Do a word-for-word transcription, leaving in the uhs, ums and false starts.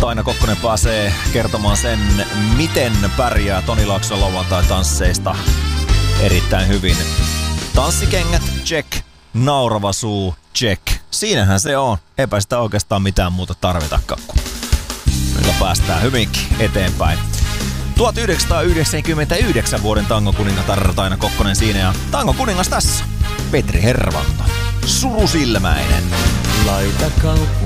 Taina Kokkonen pääsee kertomaan sen, miten pärjää Toni Laakson lauantai-tansseista erittäin hyvin. Tanssikengät, check. Naurava suu, check. Siinähän se on. Eipä sitä oikeastaan mitään muuta tarvitakaan, kun meillä päästään hyvinkin eteenpäin. tuhatyhdeksänsataayhdeksänkymmentäyhdeksän vuoden tangokuningatar Taina Kokkonen siinä ja tangokuningas tässä. Petri Hervanto. Surusilmäinen. Laita kaupunki.